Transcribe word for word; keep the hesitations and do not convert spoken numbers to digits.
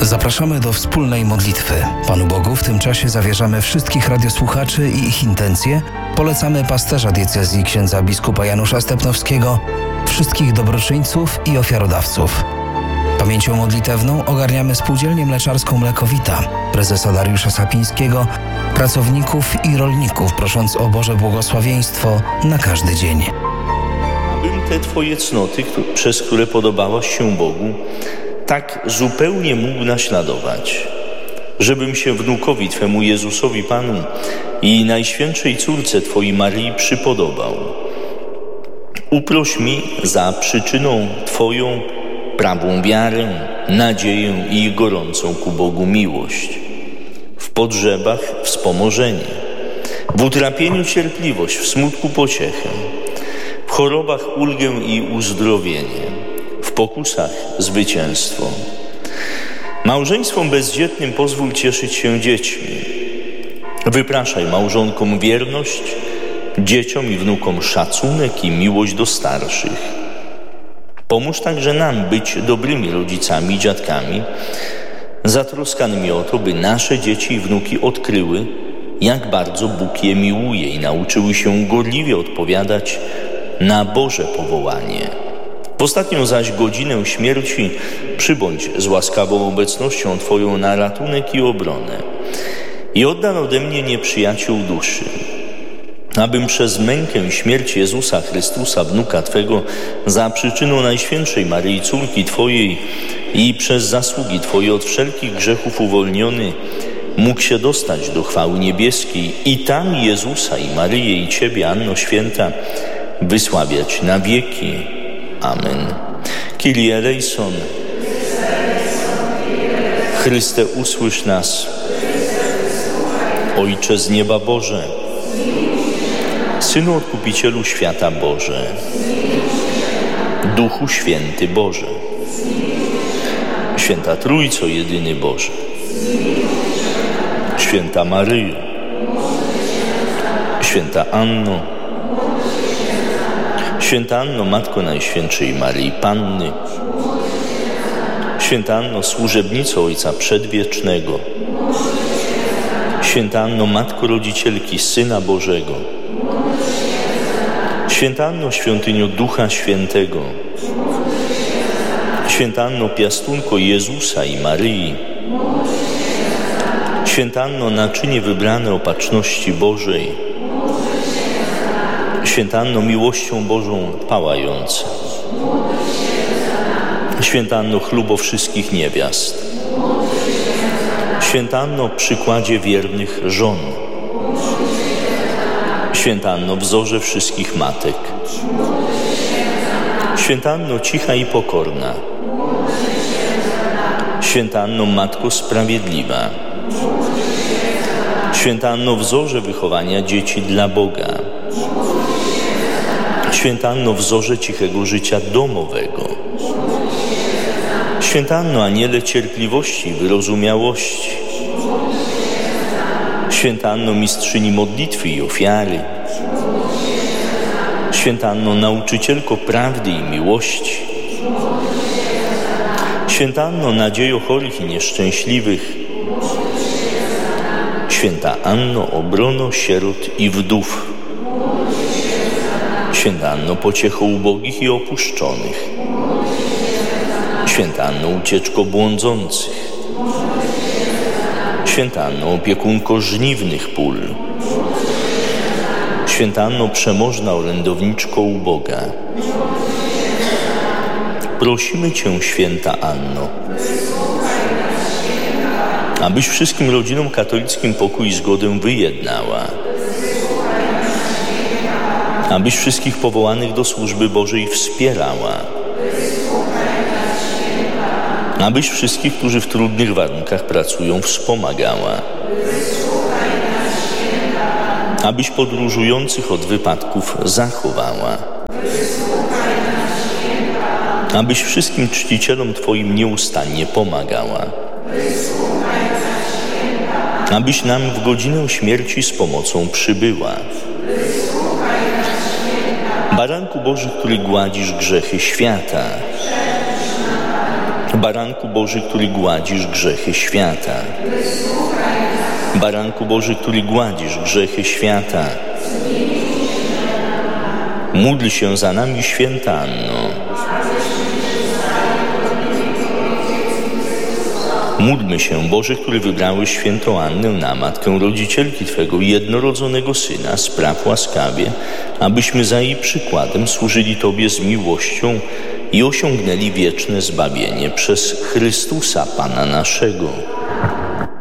Zapraszamy do wspólnej modlitwy. Panu Bogu w tym czasie zawierzamy wszystkich radiosłuchaczy i ich intencje. Polecamy pasterza diecezji księdza biskupa Janusza Stepnowskiego, wszystkich dobroczyńców i ofiarodawców. Pamięcią modlitewną ogarniamy Spółdzielnię Mleczarską Mlekowita, prezesa Dariusza Sapińskiego, pracowników i rolników, prosząc o Boże błogosławieństwo na każdy dzień. Abym te Twoje cnoty, przez które podobałaś się Bogu, tak zupełnie mógł naśladować, żebym się wnukowi Twemu Jezusowi Panu i Najświętszej Córce Twojej Marii przypodobał. Uproś mi za przyczyną Twoją prawą wiarę, nadzieję i gorącą ku Bogu miłość. W pogrzebach wspomożenie, w utrapieniu cierpliwość, w smutku pociechę, w chorobach ulgę i uzdrowienie, w pokusach zwycięstwo. Małżeństwom bezdzietnym pozwól cieszyć się dziećmi. Wypraszaj małżonkom wierność, dzieciom i wnukom szacunek i miłość do starszych. Pomóż także nam być dobrymi rodzicami i dziadkami, zatroskanymi o to, by nasze dzieci i wnuki odkryły, jak bardzo Bóg je miłuje i nauczyły się gorliwie odpowiadać na Boże powołanie. W ostatnią zaś godzinę śmierci przybądź z łaskawą obecnością Twoją na ratunek i obronę i oddal ode mnie nieprzyjaciół duszy, abym przez mękę i śmierć Jezusa Chrystusa, wnuka Twego, za przyczyną Najświętszej Maryi, córki Twojej, i przez zasługi Twoje od wszelkich grzechów uwolniony, mógł się dostać do chwały niebieskiej i tam Jezusa i Maryję i Ciebie, Anno Święta, wysławiać na wieki. Amen. Kyrie eleison. Chryste, usłysz nas. Ojcze z nieba Boże, Synu Odkupicielu świata Boże, Duchu Święty Boże, Święta Trójco jedyny Boże, Święta Maryjo, Święta Anno, Święta Anno, Matko Najświętszej Maryi Panny, Święta Anno, służebnico Ojca Przedwiecznego, Święta Anno, Matko Rodzicielki Syna Bożego, Święta Anno, świątynio Ducha Świętego, Święta Anno, piastunko Jezusa i Maryi, Święta Anno, naczynie wybrane opatrzności Bożej, Święta Anno, miłością Bożą pałająca, Święta Anno, chlubo wszystkich niewiast, Święta Anno, przykładzie wiernych żon, Święta Anno, wzorze wszystkich matek, Święta Anno, cicha i pokorna, Święta Anno, Matko Sprawiedliwa, Święta Anno, wzorze wychowania dzieci dla Boga, Święta Anno, wzorze cichego życia domowego, Święta Anno, aniele cierpliwości i wyrozumiałości, Święta Anno, mistrzyni modlitwy i ofiary, Święta Anno, nauczycielko prawdy i miłości, Święta Anno, nadziejo chorych i nieszczęśliwych, Święta Anno, obrono sierot i wdów, Święta Anno, pociecho ubogich i opuszczonych, Święta Anno, ucieczko błądzących, Święta Anno, opiekunko żniwnych pól, Święta Anno, przemożna orędowniczko uboga. Prosimy Cię, Święta Anno, abyś wszystkim rodzinom katolickim pokój i zgodę wyjednała, abyś wszystkich powołanych do służby Bożej wspierała, abyś wszystkich, którzy w trudnych warunkach pracują, wspomagała, abyś podróżujących od wypadków zachowała, abyś wszystkim czcicielom Twoim nieustannie pomagała, abyś nam w godzinę śmierci z pomocą przybyła. Baranku Boży, który gładzisz grzechy świata, Baranku Boży, który gładzisz grzechy świata. Baranku Boży, który gładzisz grzechy świata. Módl się za nami, święta Anno. Módlmy się, Boże, który wybrałeś świętą Annę na matkę rodzicielki Twego jednorodzonego Syna, spraw łaskawie, abyśmy za jej przykładem służyli Tobie z miłością i osiągnęli wieczne zbawienie przez Chrystusa Pana naszego.